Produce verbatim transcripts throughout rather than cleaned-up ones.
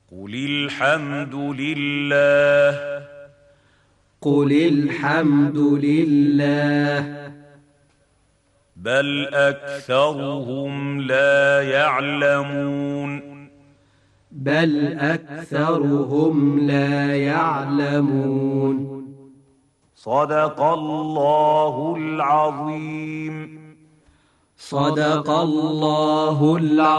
قل الحمد لله. قل الحمد لله. بل أكثرهم لا يعلمون. بل أكثرهم لا يعلمون. صدق الله العظيم. صدق الله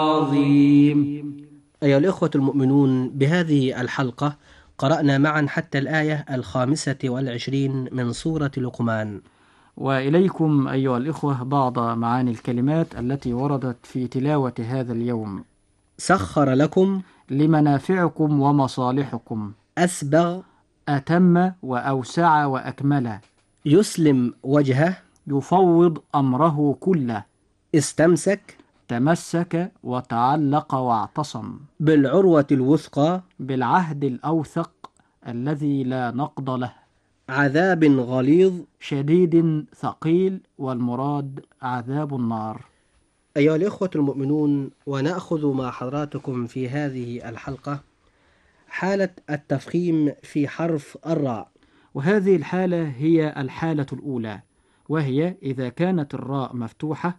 العظيم. أيها الإخوة المؤمنون، بهذه الحلقة قرأنا معا حتى الآية الخامسة والعشرين من سورة لقمان. وإليكم أيها الإخوة بعض معاني الكلمات التي وردت في تلاوة هذا اليوم. سخر لكم لمنافعكم ومصالحكم. أسبغ أتم وأوسع وأكمل. يسلم وجهه يفوض أمره كله. استمسك تمسك وتعلق واعتصم. بالعروة الوثقى بالعهد الأوثق الذي لا نقض له. عذاب غليظ شديد ثقيل، والمراد عذاب النار. أيها الإخوة المؤمنون، ونأخذ مع حضراتكم في هذه الحلقة حالة التفخيم في حرف الراء. وهذه الحالة هي الحالة الأولى، وهي إذا كانت الراء مفتوحة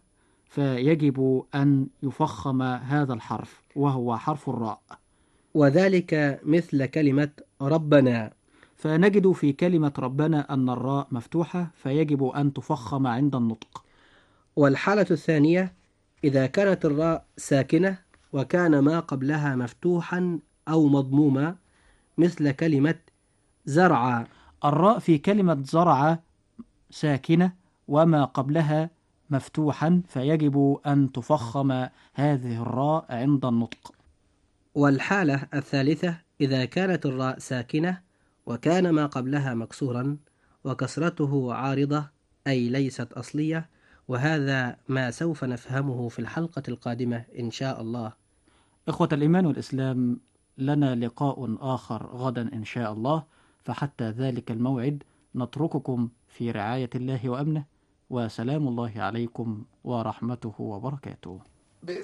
فيجب أن يفخم هذا الحرف وهو حرف الراء، وذلك مثل كلمة ربنا. فنجد في كلمة ربنا أن الراء مفتوحة فيجب أن تفخم عند النطق. والحالة الثانية إذا كانت الراء ساكنة وكان ما قبلها مفتوحا أو مضموما، مثل كلمة زرع. الراء في كلمة زرع ساكنة وما قبلها مفتوحا، فيجب أن تفخم هذه الراء عند النطق. والحالة الثالثة إذا كانت الراء ساكنة وكان ما قبلها مكسورا وكسرته عارضة أي ليست أصلية، وهذا ما سوف نفهمه في الحلقة القادمة إن شاء الله. إخوة الإيمان والإسلام، لنا لقاء آخر غدا إن شاء الله، فحتى ذلك الموعد نترككم في رعاية الله وأمنه، وسلام الله عليكم ورحمته وبركاته.